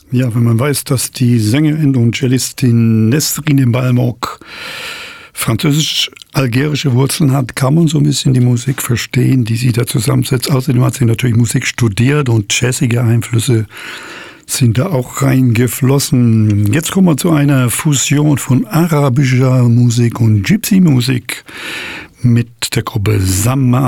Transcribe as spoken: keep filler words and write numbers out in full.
Ja, wenn man weiß, dass die Sängerin und Cellistin Nesrin Balmok französisch-algerische Wurzeln hat, kann man so ein bisschen die Musik verstehen, die sie da zusammensetzt. Außerdem hat sie natürlich Musik studiert und jazzige Einflüsse sind da auch reingeflossen. Jetzt kommen wir zu einer Fusion von arabischer Musik und Gypsy-Musik mit der Gruppe Sama